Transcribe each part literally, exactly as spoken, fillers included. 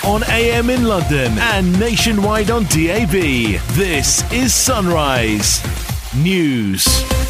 on A M in London and nationwide on D A B. This is Sunrise News.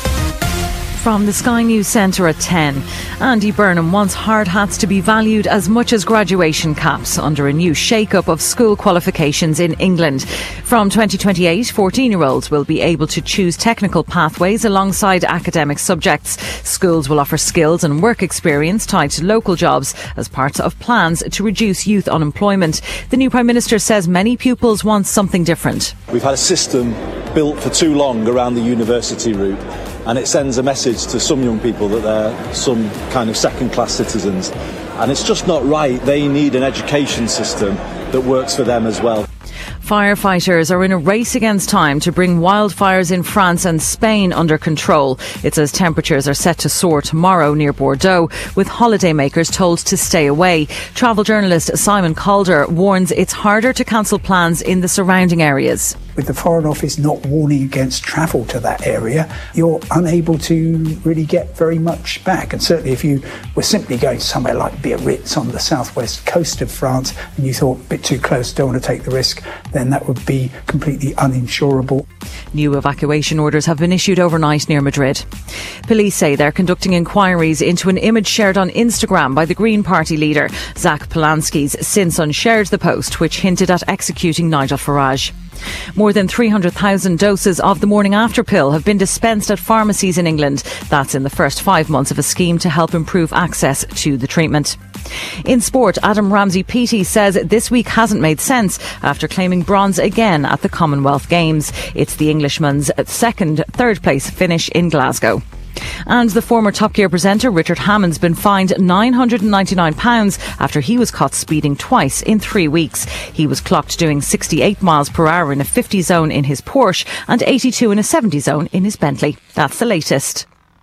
From the Sky News Centre at ten. Andy Burnham wants hard hats to be valued as much as graduation caps under a new shake-up of school qualifications in England. From twenty twenty-eight, fourteen-year-olds will be able to choose technical pathways alongside academic subjects. Schools will offer skills and work experience tied to local jobs as part of plans to reduce youth unemployment. The new Prime Minister says many pupils want something different. We've had a system built for too long around the university route, and it sends a message to some young people that they're some kind of second-class citizens, and it's just not right. They need an education system that works for them as well. Firefighters are in a race against time to bring wildfires in France and Spain under control. It says temperatures are set to soar tomorrow near Bordeaux, with holidaymakers told to stay away. Travel journalist Simon Calder warns it's harder to cancel plans in the surrounding areas. With the Foreign Office not warning against travel to that area, you're unable to really get very much back. And certainly if you were simply going somewhere like Biarritz on the southwest coast of France and you thought a bit too close, don't want to take the risk, then that would be completely uninsurable. New evacuation orders have been issued overnight near Madrid. Police say they're conducting inquiries into an image shared on Instagram by the Green Party leader. Zach Polanski's since unshared the post, which hinted at executing Nigel Farage. More than three hundred thousand doses of the morning after pill have been dispensed at pharmacies in England. That's in the first five months of a scheme to help improve access to the treatment. In sport, Adam Ramsey-Peaty says this week hasn't made sense after claiming bronze again at the Commonwealth Games. It's the Englishman's second third place finish in Glasgow. And the former Top Gear presenter Richard Hammond's been fined nine hundred ninety-nine pounds after he was caught speeding twice in three weeks. He was clocked doing sixty-eight miles per hour in a fifty zone in his Porsche and eighty-two in a seventy zone in his Bentley. That's the latest.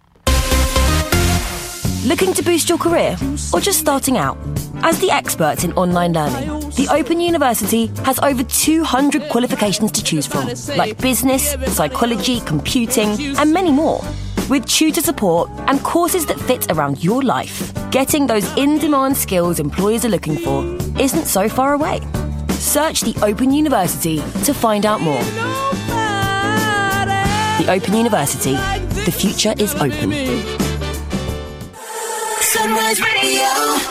Looking to boost your career or just starting out? As the experts in online learning, the Open University has over two hundred qualifications to choose from, like business, psychology, computing, and many more. With tutor support and courses that fit around your life, getting those in-demand skills employers are looking for isn't so far away. Search the Open University to find out more. The Open University. The future is open. Sunrise Radio.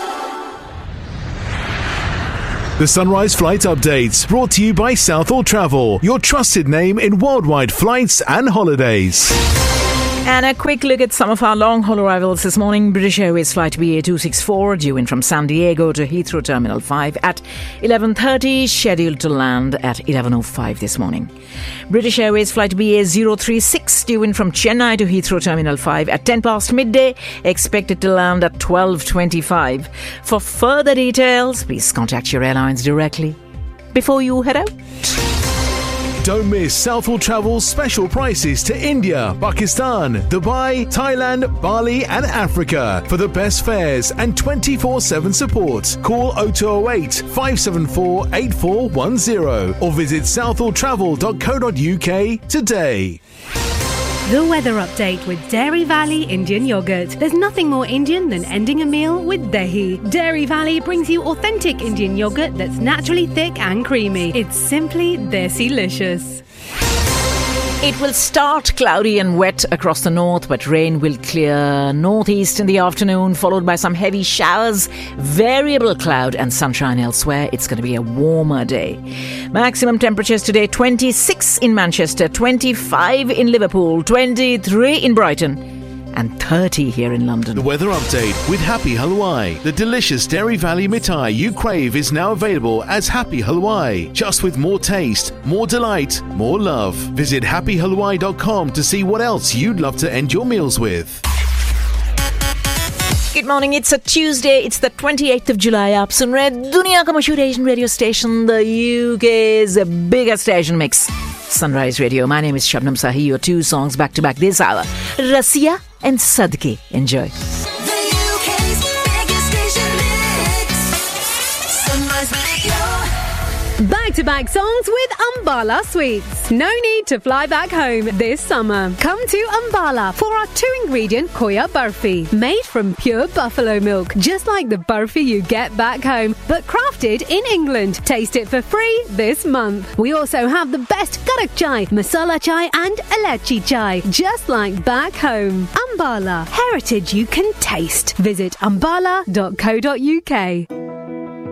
The Sunrise Flight Updates, brought to you by Southall Travel, your trusted name in worldwide flights and holidays. And a quick look at some of our long-haul arrivals this morning. British Airways flight B A two sixty-four due in from San Diego to Heathrow Terminal five at eleven thirty, scheduled to land at eleven oh five this morning. British Airways flight B A zero three six due in from Chennai to Heathrow Terminal five at ten past midday, expected to land at twelve twenty-five. For further details, please contact your airlines directly before you head out. Don't miss Southall Travel's special prices to India, Pakistan, Dubai, Thailand, Bali and Africa. For the best fares and twenty-four seven support, call oh two oh eight, five seven four, eight four one oh or visit southall travel dot co dot uk today. The weather update with Dairy Valley Indian Yogurt. There's nothing more Indian than ending a meal with dahi. Dairy Valley brings you authentic Indian yogurt that's naturally thick and creamy. It's simply desi-licious. It will start cloudy and wet across the north, but rain will clear northeast in the afternoon, followed by some heavy showers, variable cloud and sunshine elsewhere. It's going to be a warmer day. Maximum temperatures today, twenty-six in Manchester, twenty-five in Liverpool, twenty-three in Brighton, and thirty here in London. The weather update with Happy Halwai. The delicious Dairy Valley mithai you crave is now available as Happy Halwai, just with more taste, more delight, more love. Visit happy halwai dot com to see what else you'd love to end your meals with. Good morning, it's a Tuesday, it's the twenty-eighth of July. Aap sun rahe Duniya ka mashhoor Asian radio station, the U K's biggest Asian mix, Sunrise Radio. My name is Shabnam Sahi. Your two songs back to back this hour, Rasiya and Sadke. Enjoy. The U K's biggest station mix. Sunrise Radio. Back-to-back songs with Ambala Sweets. No need to fly back home this summer. Come to Ambala for our two-ingredient Khoya Barfi, made from pure buffalo milk, just like the barfi you get back home, but crafted in England. Taste it for free this month. We also have the best karak chai, masala chai and elachi chai, just like back home. Ambala, heritage you can taste. Visit ambala dot co dot uk.